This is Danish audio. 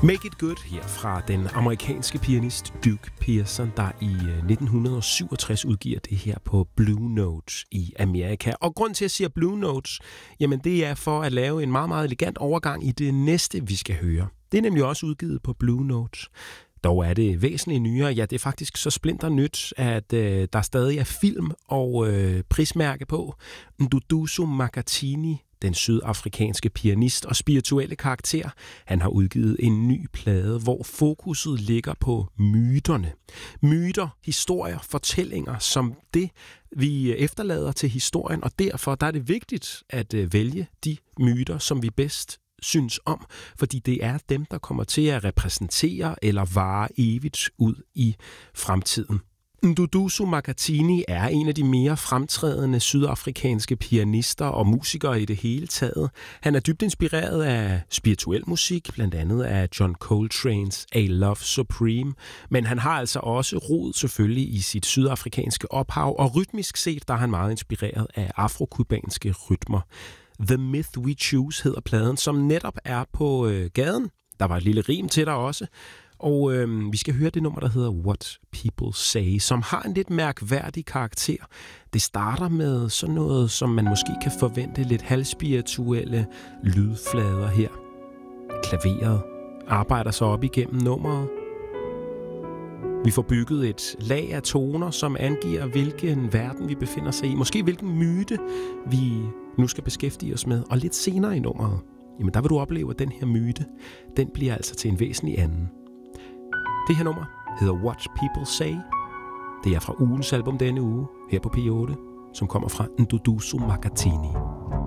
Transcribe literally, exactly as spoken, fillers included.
Make It Good her fra den amerikanske pianist Duke Pearson, der i nitten syvogtres udgiver det her på Blue Note i Amerika. Og grund til at sige Blue Notes, jamen det er for at lave en meget, meget elegant overgang i det næste, vi skal høre. Det er nemlig også udgivet på Blue Note. Dog er det væsentligt nyere. Ja, det er faktisk så splinter nyt, at øh, der stadig er film og øh, prismærke på. Nduduzo Makhathini, den sydafrikanske pianist og spirituelle karakter, han har udgivet en ny plade, hvor fokuset ligger på myterne. Myter, historier, fortællinger som det, vi efterlader til historien, og derfor der er det vigtigt at øh, vælge de myter, som vi bedst synes om, fordi det er dem, der kommer til at repræsentere eller vare evigt ud i fremtiden. Nduduzo Makhathini er en af de mere fremtrædende sydafrikanske pianister og musikere i det hele taget. Han er dybt inspireret af spirituel musik, blandt andet af John Coltrane's A Love Supreme, men han har altså også rod selvfølgelig i sit sydafrikanske ophav, og rytmisk set der er han meget inspireret af afrokubanske rytmer. The Myth We Choose hedder pladen, som netop er på øh, gaden. Der var et lille rim til der også. Og øh, vi skal høre det nummer, der hedder What People Say, som har en lidt mærkværdig karakter. Det starter med sådan noget, som man måske kan forvente lidt halvspirituelle lydflader her. Klaveret arbejder sig op igennem nummeret. Vi får bygget et lag af toner, som angiver, hvilken verden vi befinder sig i. Måske hvilken myte vi nu skal beskæftige os med. Og lidt senere i nummeret, jamen der vil du opleve, at den her myte, den bliver altså til en væsentlig anden. Det her nummer hedder What People Say. Det er fra ugens album denne uge, her på P otte, som kommer fra Nduduzo Makhathini.